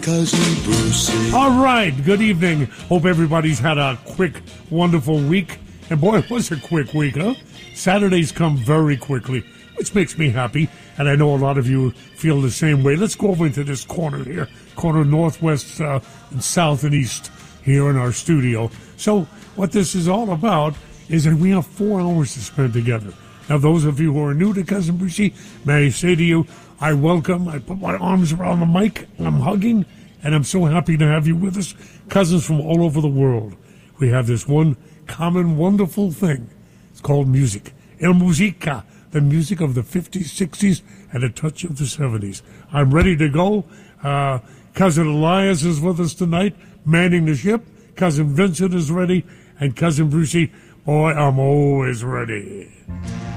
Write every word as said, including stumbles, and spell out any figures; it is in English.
Cousin Brucey. All right, good evening. Hope everybody's had a quick, wonderful week. And boy, it was a quick week, huh? Saturdays come very quickly, which makes me happy. And I know a lot of you feel the same way. Let's go over into this corner here, corner northwest uh, and south and east here in our studio. So what this is all about is that we have four hours to spend together. Now, those of you who are new to Cousin Brucey, may I say to you, I welcome, I put my arms around the mic, and I'm hugging, and I'm so happy to have you with us. Cousins from all over the world. We have this one common, wonderful thing. It's called music. El Musica, the music of the fifties, sixties, and a touch of the seventies. I'm ready to go. Uh, Cousin Elias is with us tonight, manning the ship. Cousin Vincent is ready, and Cousin Brucey, boy, I'm always ready.